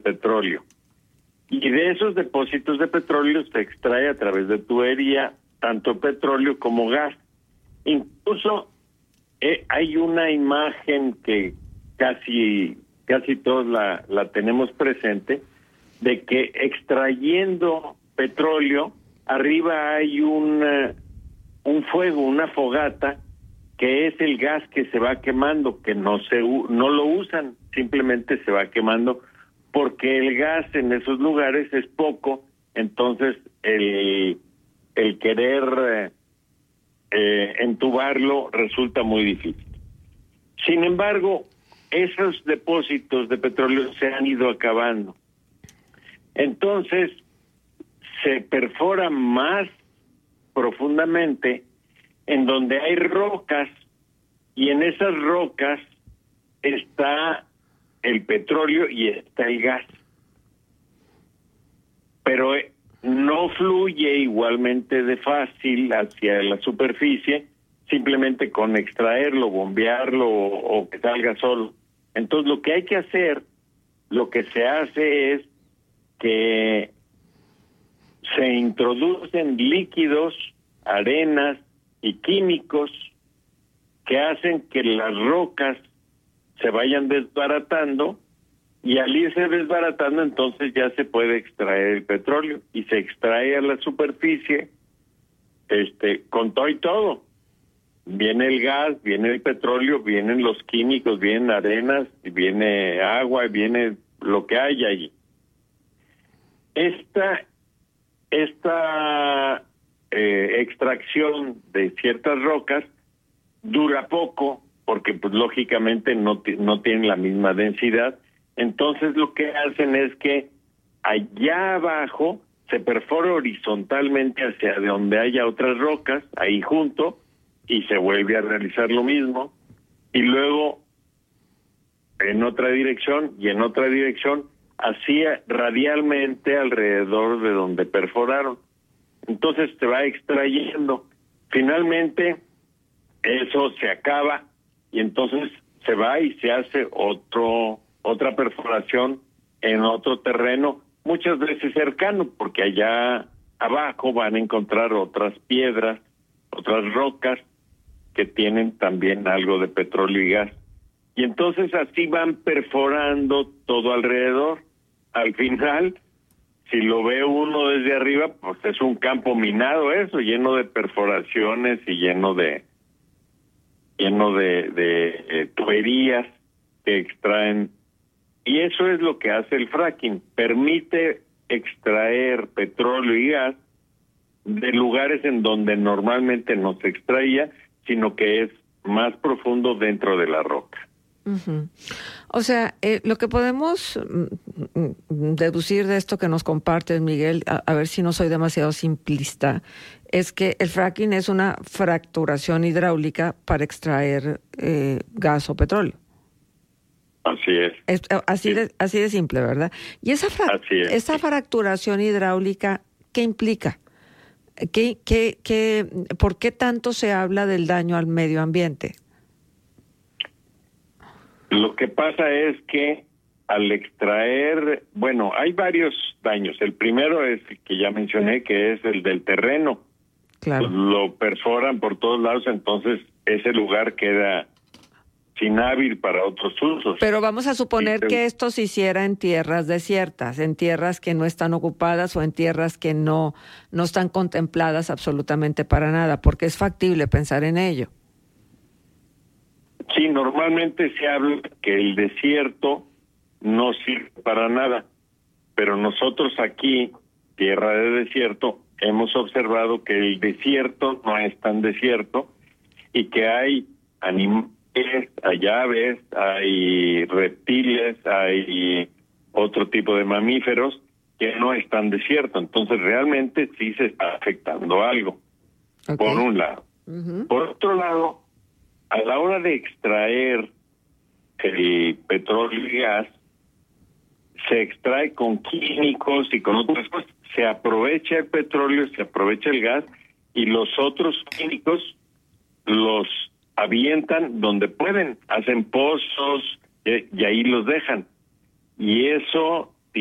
petróleo. Y de esos depósitos de petróleo se extrae a través de tubería tanto petróleo como gas. Incluso hay una imagen que casi todos la tenemos presente, de que extrayendo petróleo, arriba hay un fuego, una fogata, que es el gas que se va quemando, que no lo usan, simplemente se va quemando, porque el gas en esos lugares es poco, entonces el querer entubarlo resulta muy difícil. Sin embargo, esos depósitos de petróleo se han ido acabando. Entonces, se perfora más profundamente en donde hay rocas, y en esas rocas está el petróleo y está el gas. Pero no fluye igualmente de fácil hacia la superficie, simplemente con extraerlo, bombearlo o que salga solo. Entonces lo que hay que hacer, lo que se hace es que se introducen líquidos, arenas y químicos que hacen que las rocas se vayan desbaratando, y al irse desbaratando entonces ya se puede extraer el petróleo, y se extrae a la superficie con todo y todo. Viene el gas, viene el petróleo, vienen los químicos, vienen arenas, viene agua, viene lo que hay allí. Esta extracción de ciertas rocas dura poco, porque pues lógicamente no tienen la misma densidad. Entonces lo que hacen es que allá abajo se perfora horizontalmente hacia donde haya otras rocas, ahí junto, y se vuelve a realizar lo mismo, y luego en otra dirección y en otra dirección, así radialmente alrededor de donde perforaron. Entonces se va extrayendo. Finalmente eso se acaba, y entonces se va y se hace otra perforación en otro terreno, muchas veces cercano, porque allá abajo van a encontrar otras piedras, otras rocas que tienen también algo de petróleo y gas. Y entonces así van perforando todo alrededor. Al final, si lo ve uno desde arriba, pues es un campo minado eso, lleno de perforaciones y lleno de tuberías que extraen. Y eso es lo que hace el fracking. Permite extraer petróleo y gas de lugares en donde normalmente no se extraía, sino que es más profundo dentro de la roca. Uh-huh. O sea, lo que podemos deducir de esto que nos compartes, Miguel, a ver si no soy demasiado simplista, es que el fracking es una fracturación hidráulica para extraer gas o petróleo. Así es. Así de simple, ¿verdad? Y esa fracturación hidráulica, ¿qué implica? ¿Por qué tanto se habla del daño al medio ambiente? Lo que pasa es que al extraer, bueno, hay varios daños. El primero es el que ya mencioné, que es el del terreno. Claro. Lo perforan por todos lados, entonces ese lugar queda sin hábil para otros usos. Pero vamos a suponer que esto se hiciera en tierras desiertas, en tierras que no están ocupadas o en tierras que no están contempladas absolutamente para nada, porque es factible pensar en ello. Sí, normalmente se habla que el desierto no sirve para nada, pero nosotros aquí, tierra de desierto, hemos observado que el desierto no es tan desierto y que hay animales, hay aves, hay reptiles, hay otro tipo de mamíferos que no están desierto. Entonces realmente sí se está afectando algo, okay, por un lado. Uh-huh. Por otro lado, a la hora de extraer el petróleo y gas, se extrae con químicos y con otras cosas. Se aprovecha el petróleo, se aprovecha el gas, y los otros químicos los avientan donde pueden, hacen pozos y ahí los dejan. Y eso